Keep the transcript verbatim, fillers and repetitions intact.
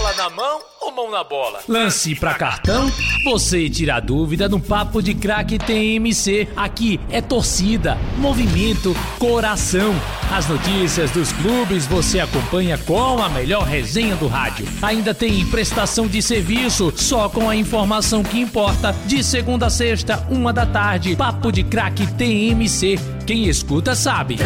Bola na mão ou mão na bola? Lance pra cartão? Você tira a dúvida no Papo de Craque T M C. Aqui é torcida, movimento, coração. As notícias dos clubes você acompanha com a melhor resenha do rádio. Ainda tem prestação de serviço, só com a informação que importa. De segunda a sexta, uma da tarde, Papo de Craque T M C. Quem escuta sabe.